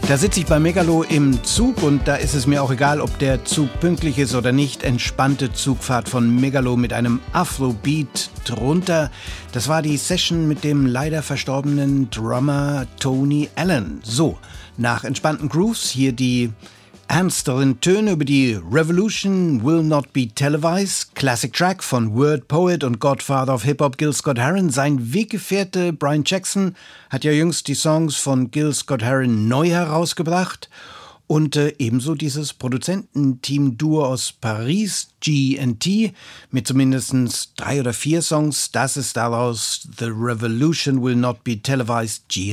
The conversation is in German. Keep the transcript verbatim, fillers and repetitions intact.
Da sitze ich bei Megalo im Zug und da ist es mir auch egal, ob der Zug pünktlich ist oder nicht. Entspannte Zugfahrt von Megalo mit einem Afrobeat drunter. Das war die Session mit dem leider verstorbenen Drummer Tony Allen. So, nach entspannten Grooves hier die ernsteren Töne über die Revolution Will Not Be Televised, Classic Track von Word Poet und Godfather of Hip-Hop Gil Scott-Heron. Sein Weggefährte Brian Jackson hat ja jüngst die Songs von Gil Scott-Heron neu herausgebracht. Und äh, ebenso dieses Produzententeam-Duo aus Paris, G and T, mit zumindest drei oder vier Songs. Das ist daraus The Revolution Will Not Be Televised, G and T.